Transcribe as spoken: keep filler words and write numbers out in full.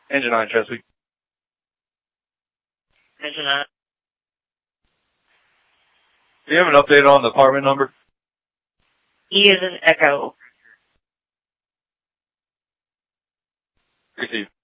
Engine nine, Chesapeake. Engine nine. Do you have an update on the apartment number? E is an Echo. Receive.